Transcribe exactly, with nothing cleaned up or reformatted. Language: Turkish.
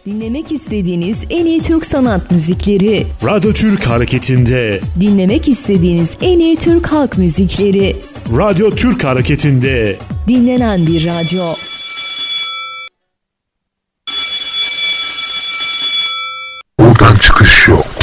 Dinlemek istediğiniz en iyi Türk sanat müzikleri. Radyo Türk Hareketi'nde. Dinlemek istediğiniz en iyi Türk halk müzikleri. Radyo Türk Hareketi'nde. Dinlenen bir radyo. Buradan çıkış yok.